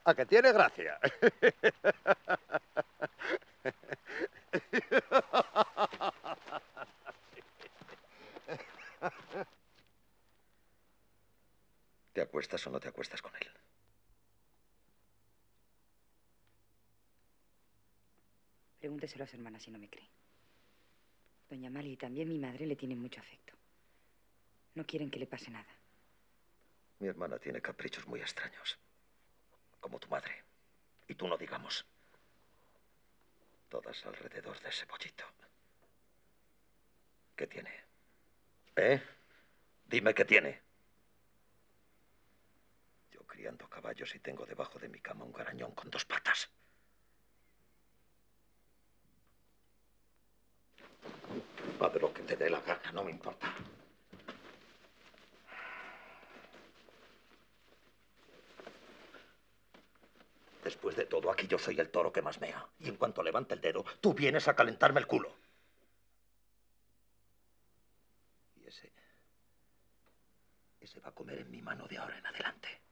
A que tiene gracia. ¿Te acuestas o no te acuestas con él? Pregúnteselo a su hermana si no me cree. Doña Mali y también mi madre le tienen mucho afecto. No quieren que le pase nada. Mi hermana tiene caprichos muy extraños. Como tu madre. Y tú no digamos. Todas alrededor de ese pollito. ¿Qué tiene? ¿Eh? Dime qué tiene. Yo criando caballos y tengo debajo de mi cama un garañón con 2 patas. Haz lo que te dé la gana, no me importa. Después de todo, aquí yo soy el toro que más mea. Y en cuanto levante el dedo, tú vienes a calentarme el culo. Y ese va a comer en mi mano de ahora en adelante.